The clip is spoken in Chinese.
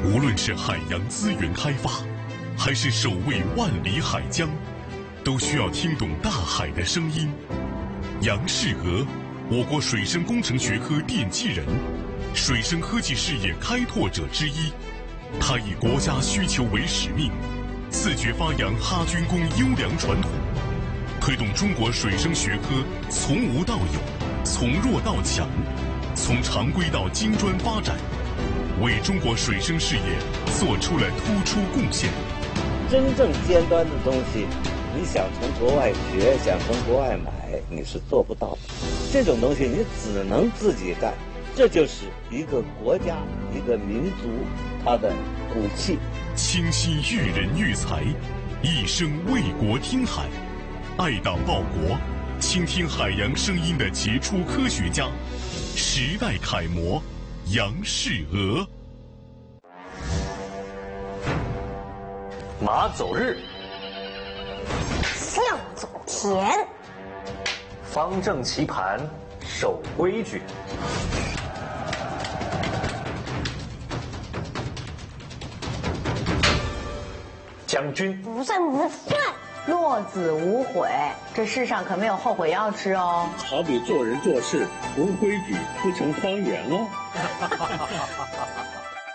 无论是海洋资源开发，还是守卫万里海疆，都需要听懂大海的声音。杨世娥，我国水生工程学科奠基人，水生科技事业开拓者之一。他以国家需求为使命，自觉发扬哈军工优良传统，推动中国水生学科从无到有，从弱到强，从常规到精专发展，为中国水生事业做出了突出贡献。 真正尖端的东西，你想从国外学，想从国外买，你是做不到的。这种东西你只能自己干，这就是一个国家、一个民族它的骨气。 倾心育人育才，一生为国听海，爱党报国，倾听海洋声音的杰出科学家，时代楷模杨世娥。 马走日， 象走田， 方正棋盘，守规矩。将军不算不算。 落子无悔，这世上可没有后悔药吃哦。 好比做人做事无规矩，不成方圆哦。